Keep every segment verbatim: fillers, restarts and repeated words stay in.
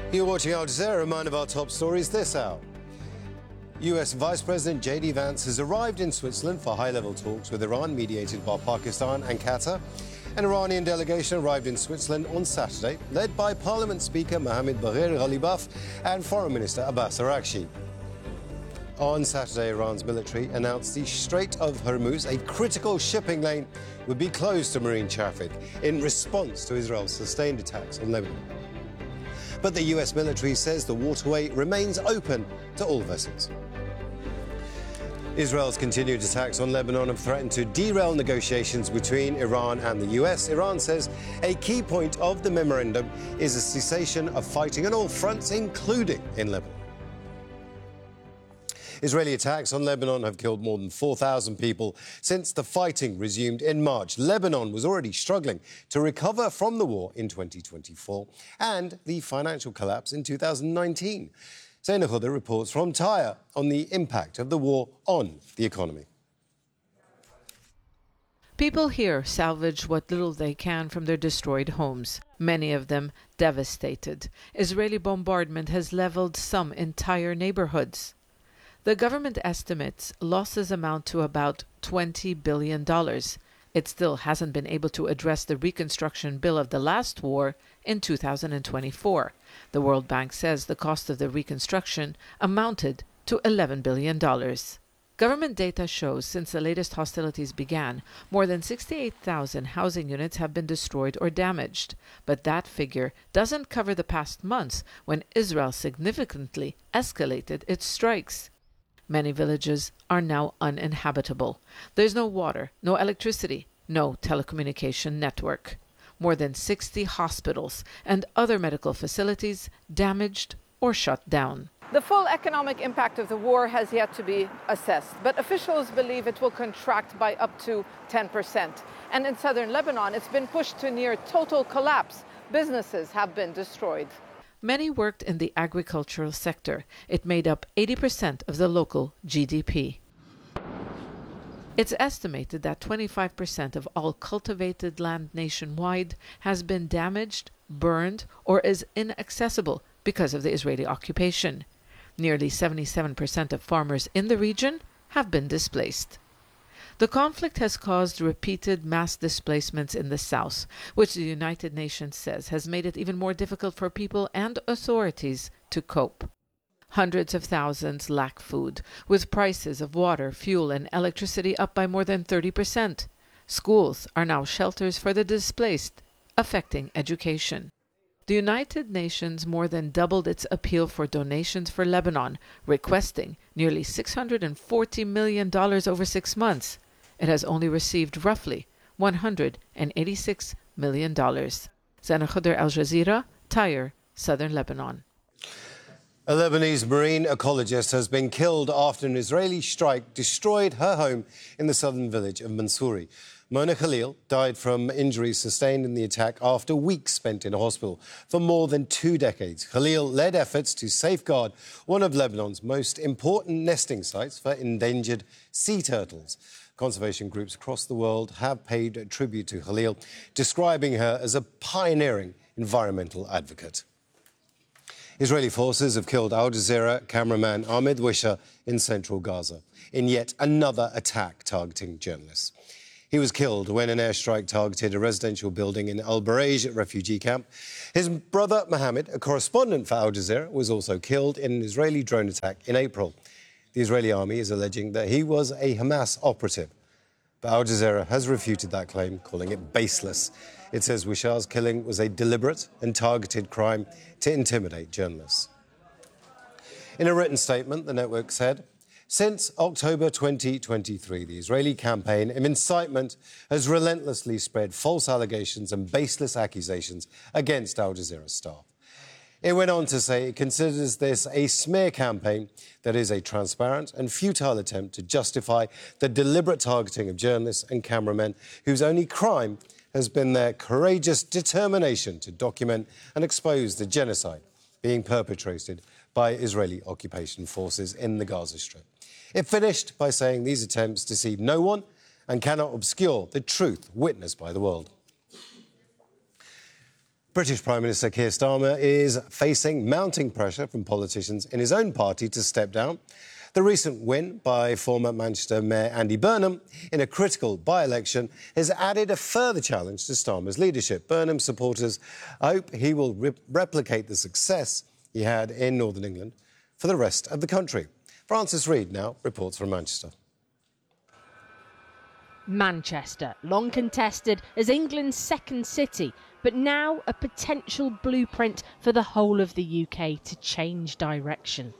You're watching Al Jazeera, and one of our top stories this hour. U S Vice President J D Vance has arrived in Switzerland for high-level talks with Iran, mediated by Pakistan and Qatar. An Iranian delegation arrived in Switzerland on Saturday, led by Parliament Speaker Mohammad Bagher Ghalibaf and Foreign Minister Abbas Araghchi. On Saturday, Iran's military announced the Strait of Hormuz, a critical shipping lane, would be closed to marine traffic in response to Israel's sustained attacks on Lebanon. But the U S military says the waterway remains open to all vessels. Israel's continued attacks on Lebanon have threatened to derail negotiations between Iran and the U S. Iran says a key point of the memorandum is a cessation of fighting on all fronts, including in Lebanon. Israeli attacks on Lebanon have killed more than four thousand people since the fighting resumed in March. Lebanon was already struggling to recover from the war in twenty twenty-four and the financial collapse in two thousand nineteen. Zaina Khuda reports from Tyre on the impact of the war on the economy. People here salvage what little they can from their destroyed homes, many of them devastated. Israeli bombardment has leveled some entire neighborhoods. The government estimates losses amount to about twenty billion dollars. It still hasn't been able to address the reconstruction bill of the last war in two thousand twenty-four. The World Bank says the cost of the reconstruction amounted to eleven billion dollars. Government data shows since the latest hostilities began, more than sixty-eight thousand housing units have been destroyed or damaged. But that figure doesn't cover the past months when Israel significantly escalated its strikes. Many villages are now uninhabitable. There's no water, no electricity, no telecommunication network. More than sixty hospitals and other medical facilities damaged or shut down. The full economic impact of the war has yet to be assessed, but officials believe it will contract by up to ten percent. And in southern Lebanon, it's been pushed to near total collapse. Businesses have been destroyed. Many worked in the agricultural sector. It made up eighty percent of the local G D P. It's estimated that twenty-five percent of all cultivated land nationwide has been damaged, burned, or is inaccessible because of the Israeli occupation. Nearly seventy-seven percent of farmers in the region have been displaced. The conflict has caused repeated mass displacements in the south, which the United Nations says has made it even more difficult for people and authorities to cope. Hundreds of thousands lack food, with prices of water, fuel, and electricity up by more than thirty percent. Schools are now shelters for the displaced, affecting education. The United Nations more than doubled its appeal for donations for Lebanon, requesting nearly six hundred forty million dollars over six months. It has only received roughly one hundred eighty-six million dollars. Zaina Khuda, Al Jazeera, Tyre, southern Lebanon. A Lebanese marine ecologist has been killed after an Israeli strike destroyed her home in the southern village of Mansouri. Mona Khalil died from injuries sustained in the attack after weeks spent in a hospital for more than two decades. Khalil led efforts to safeguard one of Lebanon's most important nesting sites for endangered sea turtles. Conservation groups across the world have paid tribute to Khalil, describing her as a pioneering environmental advocate. Israeli forces have killed Al Jazeera cameraman Ahmed Wisha in central Gaza in yet another attack targeting journalists. He was killed when an airstrike targeted a residential building in Al Barej refugee camp. His brother Mohammed, a correspondent for Al Jazeera, was also killed in an Israeli drone attack in April. The Israeli army is alleging that he was a Hamas operative. But Al Jazeera has refuted that claim, calling it baseless. It says Wisha's killing was a deliberate and targeted crime to intimidate journalists. In a written statement, the network said, since October twenty twenty-three, the Israeli campaign of incitement has relentlessly spread false allegations and baseless accusations against Al Jazeera staff. It went on to say it considers this a smear campaign that is a transparent and futile attempt to justify the deliberate targeting of journalists and cameramen whose only crime has been their courageous determination to document and expose the genocide being perpetrated by Israeli occupation forces in the Gaza Strip. It finished by saying these attempts deceive no one and cannot obscure the truth witnessed by the world. British Prime Minister Keir Starmer is facing mounting pressure from politicians in his own party to step down. The recent win by former Manchester Mayor Andy Burnham in a critical by-election has added a further challenge to Starmer's leadership. Burnham supporters hope he will re- replicate the success he had in Northern England for the rest of the country. Francis Reid now reports from Manchester. Manchester, long contested as England's second city, but now a potential blueprint for the whole of the U K to change direction.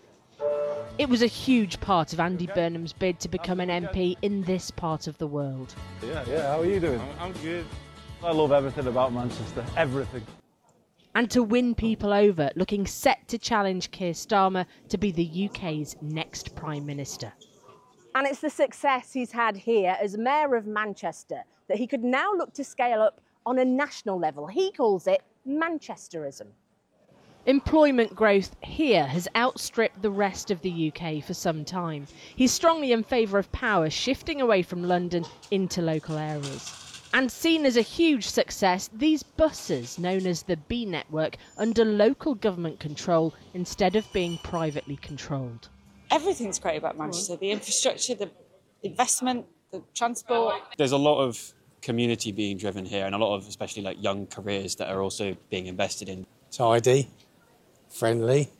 It was a huge part of Andy Burnham's bid to become an M P in this part of the world. Yeah, yeah, how are you doing? I'm, I'm good. I love everything about Manchester, everything. And to win people over, looking set to challenge Keir Starmer to be the U K's next Prime Minister. And it's the success he's had here as Mayor of Manchester that he could now look to scale up on a national level. He calls it Manchesterism. Employment growth here has outstripped the rest of the U K for some time. He's strongly in favour of power shifting away from London into local areas. And seen as a huge success, these buses, known as the B network, under local government control instead of being privately controlled. Everything's great about Manchester, the infrastructure, the investment, the transport. There's a lot of community being driven here and a lot of especially like young careers that are also being invested in. Tidy, friendly,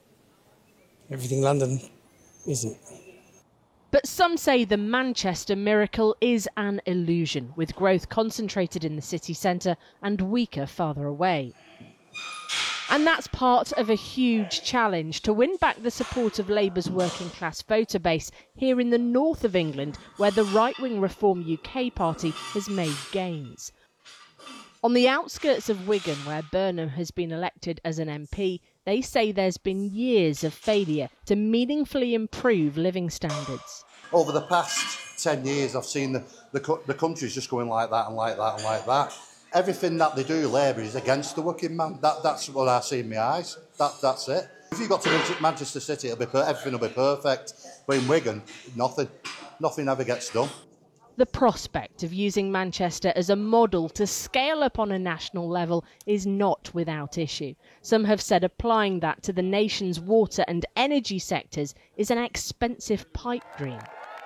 everything London isn't. But some say the Manchester miracle is an illusion, with growth concentrated in the city centre and weaker farther away. And that's part of a huge challenge to win back the support of Labour's working class voter base here in the north of England, where the right-wing Reform U K party has made gains. On the outskirts of Wigan, where Burnham has been elected as an M P, they say there's been years of failure to meaningfully improve living standards. Over the past ten years, I've seen the, the, the country's just going like that and like that and like that. Everything that they do, Labour, is against the working man. That, that's what I see in my eyes. That, that's it. If you got to Manchester City, it'll be per- everything will be perfect. But in Wigan, nothing. Nothing ever gets done. The prospect of using Manchester as a model to scale up on a national level is not without issue. Some have said applying that to the nation's water and energy sectors is an expensive pipe dream.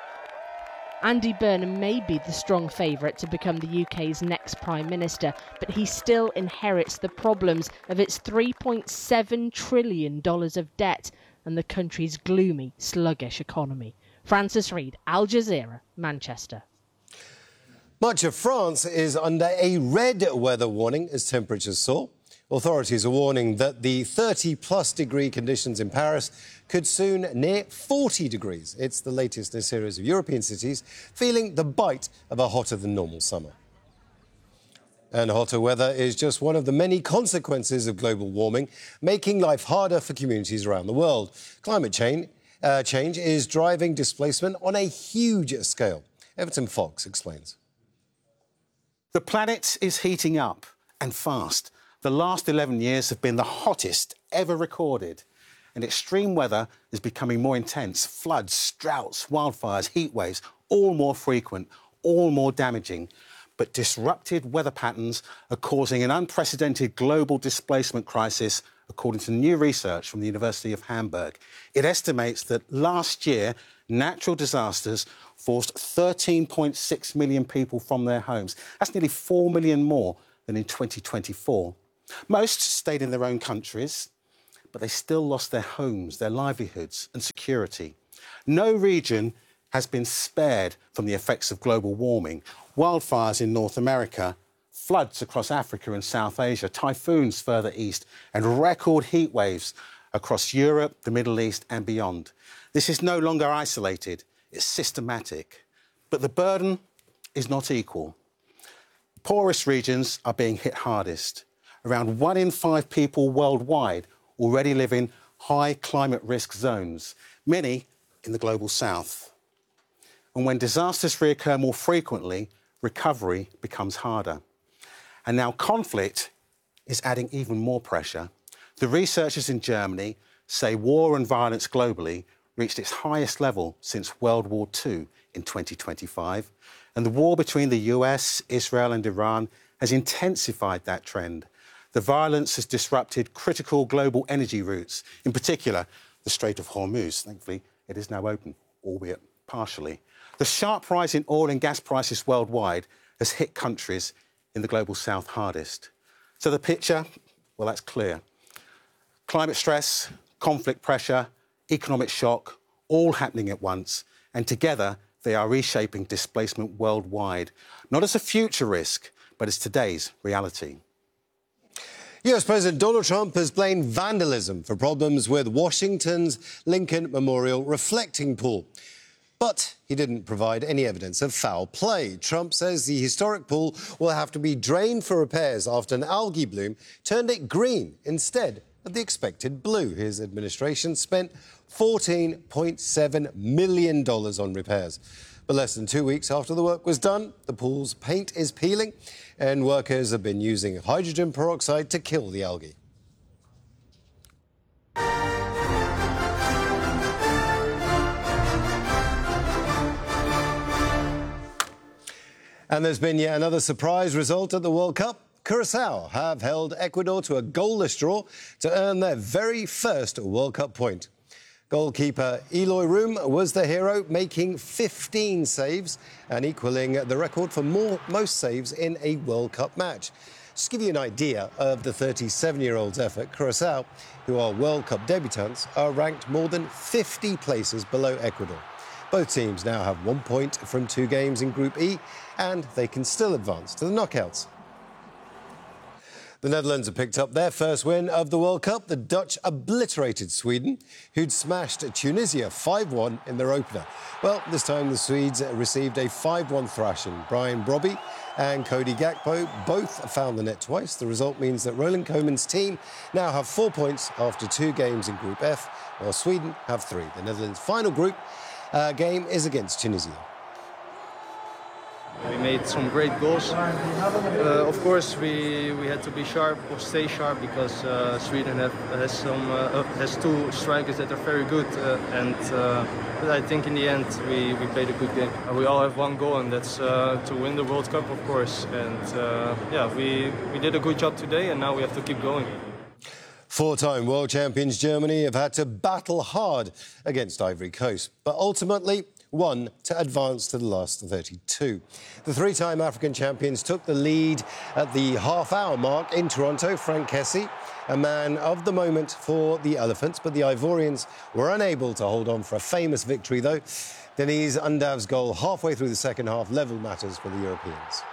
Andy Burnham may be the strong favourite to become the U K's next Prime Minister, but he still inherits the problems of its three point seven trillion dollars of debt and the country's gloomy, sluggish economy. Francis Reid, Al Jazeera, Manchester. Much of France is under a red weather warning as temperatures soar. Authorities are warning that the thirty-plus degree conditions in Paris could soon near forty degrees. It's the latest in a series of European cities feeling the bite of a hotter-than-normal summer. And hotter weather is just one of the many consequences of global warming, making life harder for communities around the world. Climate change, uh, change is driving displacement on a huge scale. Everton Fox explains. The planet is heating up, and fast. The last eleven years have been the hottest ever recorded, and extreme weather is becoming more intense. Floods, droughts, wildfires, heat waves, all more frequent, all more damaging. But disrupted weather patterns are causing an unprecedented global displacement crisis, according to new research from the University of Hamburg. It estimates that last year, natural disasters forced thirteen point six million people from their homes. That's nearly four million more than in twenty twenty-four. Most stayed in their own countries, but they still lost their homes, their livelihoods and security. No region has been spared from the effects of global warming. Wildfires in North America, floods across Africa and South Asia, typhoons further east, and record heat waves across Europe, the Middle East and beyond. This is no longer isolated, it's systematic. But the burden is not equal. Poorest regions are being hit hardest. Around one in five people worldwide already live in high climate risk zones, many in the global south. And when disasters reoccur more frequently, recovery becomes harder. And now conflict is adding even more pressure. The researchers in Germany say war and violence globally reached its highest level since World War Two in twenty twenty-five. And the war between the U S, Israel and Iran has intensified that trend. The violence has disrupted critical global energy routes, in particular the Strait of Hormuz. Thankfully, it is now open, albeit partially. The sharp rise in oil and gas prices worldwide has hit countries in the global south hardest. So the picture, well, that's clear. Climate stress, conflict pressure, economic shock, all happening at once, and together they are reshaping displacement worldwide, not as a future risk, but as today's reality. U S President Donald Trump has blamed vandalism for problems with Washington's Lincoln Memorial reflecting pool. But he didn't provide any evidence of foul play. Trump says the historic pool will have to be drained for repairs after an algae bloom turned it green instead of the expected blue. His administration spent fourteen point seven million dollars on repairs. But less than two weeks after the work was done, the pool's paint is peeling and workers have been using hydrogen peroxide to kill the algae. And there's been yet another surprise result at the World Cup. Curaçao have held Ecuador to a goalless draw to earn their very first World Cup point. Goalkeeper Eloy Room was the hero, making fifteen saves and equalling the record for more, most saves in a World Cup match. Just to give you an idea of the thirty-seven-year-old's effort, Curaçao, who are World Cup debutants, are ranked more than fifty places below Ecuador. Both teams now have one point from two games in Group E, and they can still advance to the knockouts. The Netherlands have picked up their first win of the World Cup. The Dutch obliterated Sweden, who'd smashed Tunisia five one in their opener. Well, this time the Swedes received a five one thrashing. Brian Brobby and Cody Gakpo both found the net twice. The result means that Roland Koeman's team now have four points after two games in Group F, while Sweden have three. The Netherlands' final group uh, game is against Tunisia. We made some great goals. Uh, of course, we, we had to be sharp or stay sharp because uh, Sweden have, has some uh, has two strikers that are very good. Uh, and uh, but I think in the end we, we played a good game. Uh, we all have one goal, and that's uh, to win the World Cup, of course. And uh, yeah, we we did a good job today, and now we have to keep going. Four-time world champions Germany have had to battle hard against Ivory Coast, but ultimately won to advance to the last thirty-two. The three-time African champions took the lead at the half-hour mark in Toronto. Frank Kessie, a man of the moment for the Elephants, but the Ivorians were unable to hold on for a famous victory, though. Denise Undav's goal halfway through the second half levelled matters for the Europeans.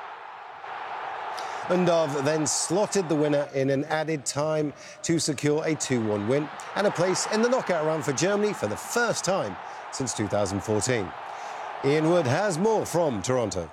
Undav then slotted the winner in an added time to secure a two one win and a place in the knockout round for Germany for the first time since two thousand fourteen. Ian Wood has more from Toronto.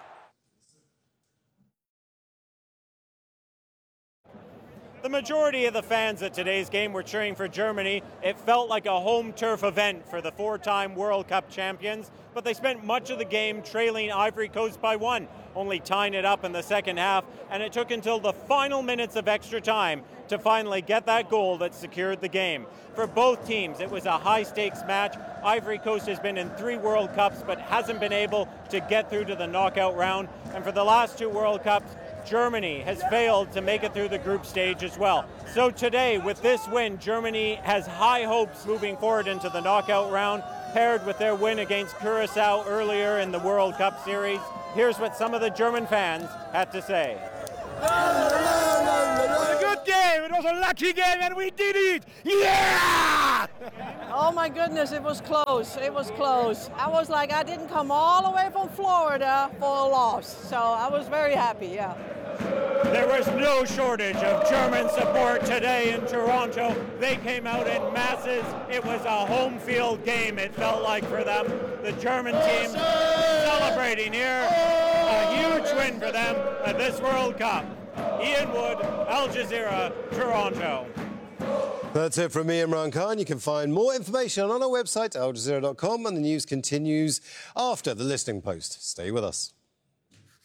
The majority of the fans at today's game were cheering for Germany. It felt like a home turf event for the four-time World Cup champions, but they spent much of the game trailing Ivory Coast by one, only tying it up in the second half, and it took until the final minutes of extra time to finally get that goal that secured the game. For both teams, it was a high-stakes match. Ivory Coast has been in three World Cups but hasn't been able to get through to the knockout round, and for the last two World Cups, Germany has failed to make it through the group stage as well. So today, with this win, Germany has high hopes moving forward into the knockout round, paired with their win against Curaçao earlier in the World Cup series. Here's what some of the German fans had to say. It was a good game, it was a lucky game, and we did it! Yeah! Oh my goodness, it was close, it was close. I was like, I didn't come all the way from Florida for a loss, so I was very happy, yeah. There was no shortage of German support today in Toronto. They came out in masses. It was a home field game, it felt like, for them. The German team celebrating here. A huge win for them at this World Cup. Ian Wood, Al Jazeera, Toronto. That's it from me, Imran Khan. You can find more information on our website, al jazeera dot com, and the news continues after the listening post. Stay with us.